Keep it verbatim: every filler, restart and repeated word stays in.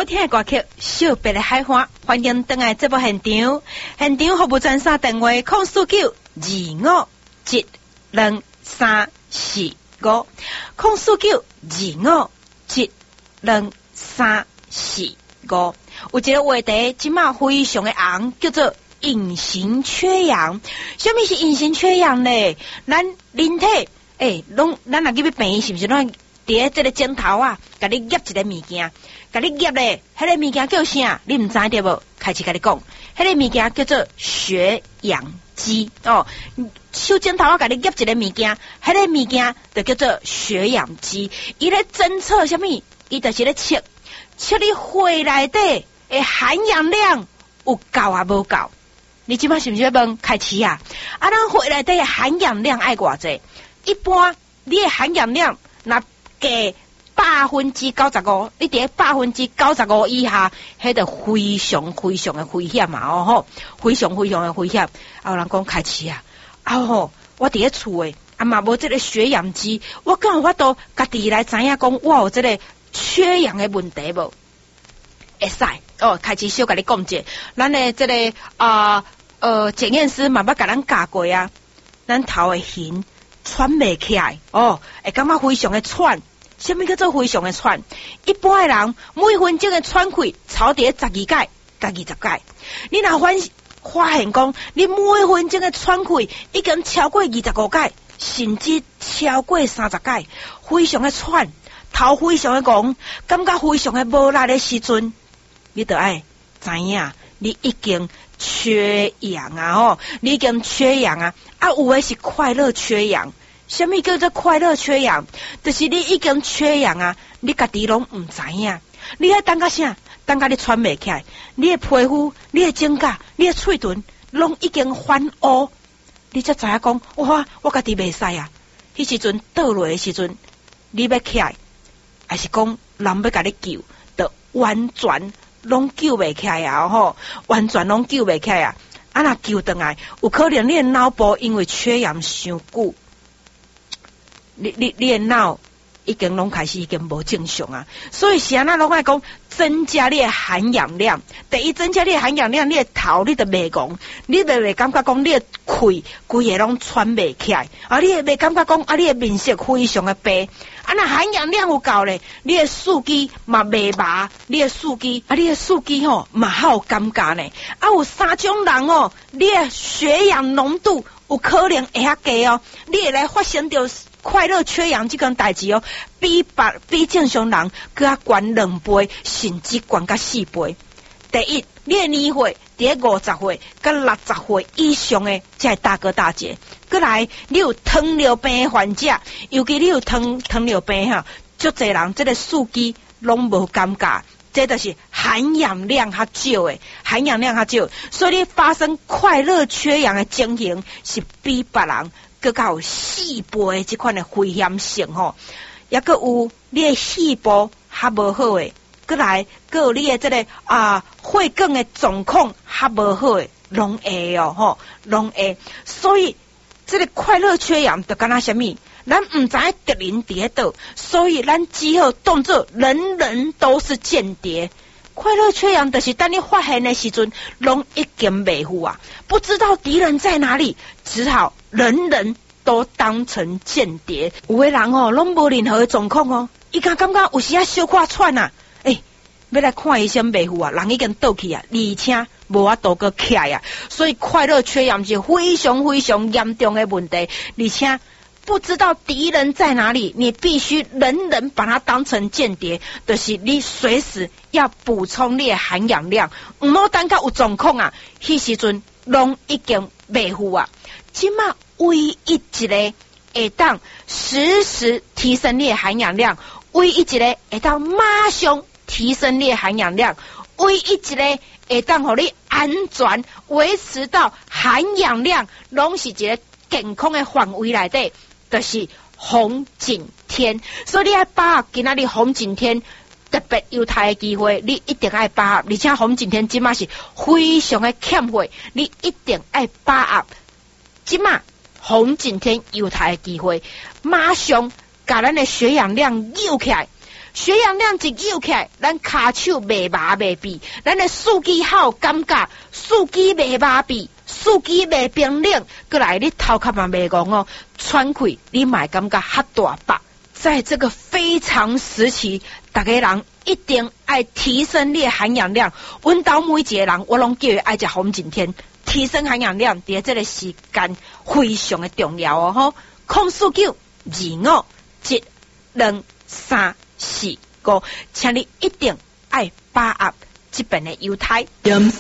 好听的歌曲《小白的海花》，欢迎登来节目现场。现场服务专线电话：零四九二五一两三四五，零四九二五一两三四五。有一个话题，即马非常的红，叫做隐形缺氧。什么是隐形缺氧呢？咱人体诶，拢咱若去要病，是不是拢伫咧这个枕头啊，甲你夹一个物件，甲你夹咧，迄个物件叫啥？你毋知对无？开始甲你讲，迄个物件叫做血氧机哦。手枕头啊，甲你夹一个物件，迄个物件就叫做血氧机。伊咧侦测什么？伊就是咧测测你血内底诶含氧量有够啊无够？你即摆是毋是要问开始啊？啊，咱血内底诶含氧量爱偌济？一般你诶含氧量若加百分之九十五，你伫百分之九十五以下，迄个非常非常的危险啊！哦吼，非常非常的危险。啊，有人讲开始啊，啊吼，我伫咧厝诶，啊嘛无即个血氧机，我敢有法度家己来知影讲我有即个缺氧的问题无？会使哦，开始小甲你讲者，咱诶即个啊呃检验师嘛捌甲咱教过啊，咱头会晕，喘袂起来哦，会感觉非常的喘。什么叫做非常的喘？一般的人每分钟的喘气超伫十二届、甲二十届。你若发发现讲，你每分钟的喘气已经超过二十五届，甚至超过三十届，非常的喘，头非常的戆，感觉非常的无力的时阵，你就爱知影，你已经缺氧啊！吼，你已经缺氧啊！啊，有的是快乐缺氧。什么叫做快乐缺氧？就是你已经缺氧啊，你家己拢毋知影。你喺等个啥？等个你喘袂起来，你的皮肤、你的指甲、你的喙唇拢已经反乌，你才知影讲，哇，我家己袂使啊！迄时阵倒落的时阵，你要起来，还是讲人要甲你救，就完全拢救袂起来啊！吼，完全拢救袂起来啊！啊，若救倒来，有可能你的脑部因为缺氧伤久。你你你的脑已经拢开始已经无正常啊，所以是安那拢爱讲增加你的含氧量。第一，增加你的含氧量，你的头你就袂戆，你就袂感觉讲你的气规个拢喘袂起来，啊，你会袂感觉讲啊，你的面色非常的白。啊，那含氧量有够咧，你的四肢嘛袂麻，你的四肢啊，你的四肢吼嘛好感觉呢。啊，有三种人哦，你的血氧浓度有可能会较低哦，你会来发生着快乐缺氧这件代志哦，比别比正常人更加悬两倍，甚至悬到四倍。第一，你的年岁伫五十岁到六十岁以上的才大哥大姐。过来，你有糖尿病的患者，尤其你有糖糖尿病哈，足侪人这个数据拢无感觉，这就是含氧量较少的，含氧量较少，所以你发生快乐缺氧的情形是比别人更加有四倍这款的危险性吼，也个有你的细胞较无好的，过来，个有你的这个啊血管的状况较无好的，拢会哦吼，拢会。所以这个快乐缺氧就干那什么？咱唔知敌人伫倒，所以咱只好当作人人都是间谍。快乐缺氧就是当你发现的时阵，拢已经袂赴啊，不知道敌人在哪里，只好人人都当成间谍。有的人哦，拢无任何的状况哦，伊敢感觉有时啊小可喘啊，诶、欸，要来看医生袂赴啊，人已经倒去啊，而且无法度个起来啊，所以快乐缺氧是非常非常严重的问题，而且不知道敌人在哪里，你必须人人把它当成间谍，就是你随时要补充你的含氧量，唔好等到有状况啊，迄时阵拢已经袂赴啊。即马唯一一个会当实时提升你的含氧量，唯一一个会当马上提升你的含氧量，唯一一个会当互你安全维持到含氧量拢是一个健康的范围内底，就是红景天。所以你要把握今仔日红景天特别优待的机会，你一定要把握，而且红景天即马是非常的欠货，你一定要把握即马红景天优待的机会，马上把咱的血氧量诱起来。 血氧量一有起来，咱骹手袂麻袂痹，咱的司机好感觉，司机袂麻痹，司机袂冰冷，过来你头壳嘛袂戆哦，喘气你嘛感觉较大把。在这个非常时期，大家人一定爱提升你的含氧量。阮兜每一个人，我拢叫伊爱食红景天，提升含氧量，伫这个时间非常的重要哦吼。空四九二五一两三四五，请你一定爱把握这边的优待。